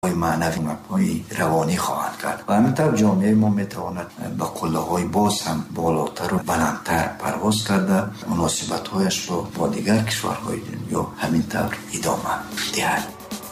معنوی مبنای روانی خواهند کرد و همینطور جامعه ما میتواند با قله‌های باز هم بالاتر و بلندتر پرواز کرده مناسبت‌هایش رو با دیگر کشورهای دنیا همینطور ادامه دهد.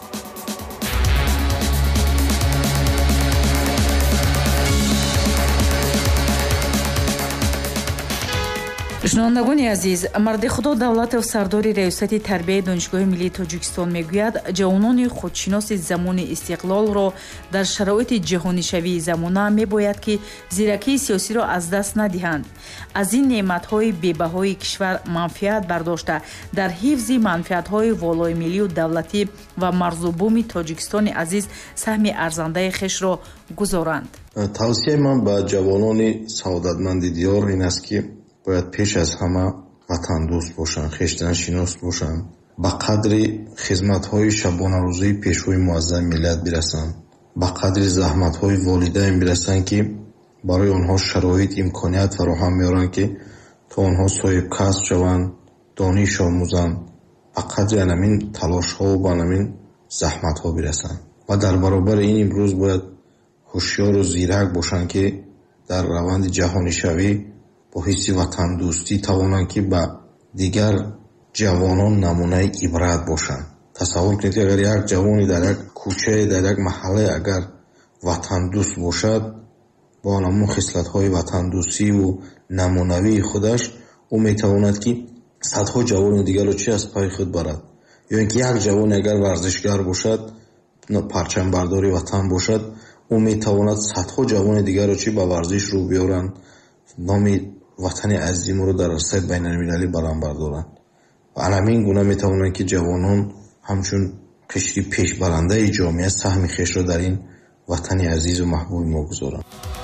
шунавандагони азиз, марди худо давлатов сардори раёсати тарбияи донишгоҳи миллии тоҷикистон мегӯяд, ҷавонони худшиноси замони истиқлолро дар шароити ҷаҳонишавии замона мебояд ки зиракии сиёсиро аз даст надиҳанд. аз ин неъматҳои бебаҳои кишвар манфиат бардошта дар ҳифзи манфиатҳои волои миллию давлатӣ ва марзубуми тоҷикистони азиз саҳми арзандаи хешро гузоранд. тавсияи ман ба ҷавонони саодатманди диёр ин аст ки бояд пеш аз ҳама ватандӯст бошанд, хештаншинос бошанд, ба қадри хизматҳои шабонарӯзаи пешвои муаззами миллат бирасанд, ба қадри заҳматҳои волидайн бирасанд ки барои онҳо шароит имконият фароҳам меоранд ки то онҳо соҳибкасб шаванд, дониш омӯзанд, ба қадри анамин талошҳо ба анамин заҳматҳо бирасанд. ва дар баробари ин имрӯз бояд ҳушёру зирак бошанд ки дар раванди ҷаҳонишавӣ бо ҳисси ватандӯстӣ тавонанд ки ба дигар ҷавонон намунаи ибрат бошанд. тасаввур кунед ки агар як ҷавони дар як кӯчае дар як маҳаллае агар ватандӯст бошад, бо намун хислатҳои ватандӯстиву намунавии худаш ӯ метавонад ки садҳо ҷавони дигарро чи аз паи худ барад. ё ин ки як ҷавони агар варзишгар бошад, парчамбардори ватан бошад, ӯ метавонад садҳо ҷавони дигарро чи ба варзиш рӯ биёранд, номи ватани азизи моро дар арсаи байналмилалӣ баранбардоранд. ва анамин гуна метавонанд ки ҷавонон ҳамчун қишри пешбарандаи ҷомеа саҳми хешро дар ин ватани азизу маҳбуби мо гузоранд.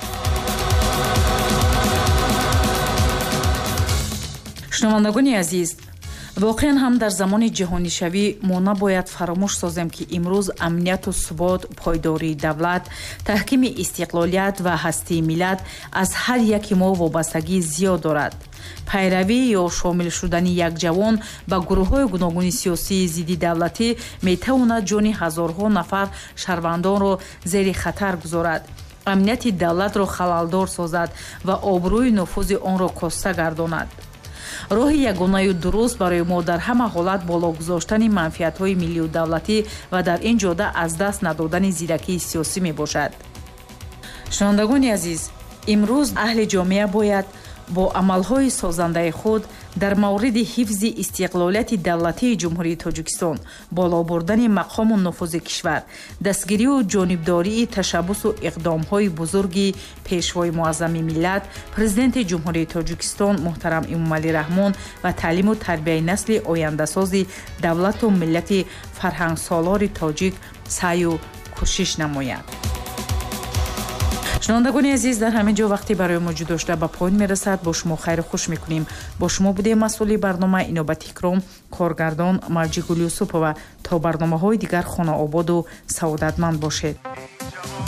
шунавандагони азиз, воқеан ҳам дар замони ҷаҳонишавӣ мо набояд фаромӯш созем ки имрӯз амнiyatу субот, пойдории давлат, таҳкими истиқлолият ва ҳастии миллат аз ҳар яки мо вобастагии зиёд дорад. пайравӣ ё шомил шудани як ҷавон ба гурӯҳҳои гуногуни сиёсии зидди давлатӣ метавонад ҷони ҳазорҳо нафар шаҳрвандонро зери хатар гузорад, амнияти давлатро халалдор созад ва обрӯи нуфузи онро коста гардонад. роҳи ягонаю дуруст барои мо дар ҳама ҳолат боло гузоштани манфиатҳои миллию давлатӣ ва дар ин ҷода аз даст надодани зиракии сиёсӣ мебошад. шунавандагони азиз, имрӯз аҳли ҷомеа бояд бо амалҳои созандаи худ дар мавриди ҳифзи истиқлолияти давлатии ҷумҳурии тоҷикистон, боло бурдани мақому нуфузи кишвар, дастгирию ҷонибдории ташаббусу иқдомҳои бузурги пешвои муаззами миллат, президенти ҷумҳурии тоҷикистон муҳтарам Эмомалӣ Раҳмон ва таълиму тарбияи насли ояндасози давлату миллати фарҳангсолори тоҷик саъю кӯшиш намояд. шунавандагони азиз, дар ҳамин ҷо вақти барои мо ҷудо шуда ба поин мерасад. бо шумо хайру хуш мекунем. бо шумо будем масъули барнома инобати икром, коргардон Марҷигул Юсупова. то барномаҳои дигар хонаободу саодатманд бошед.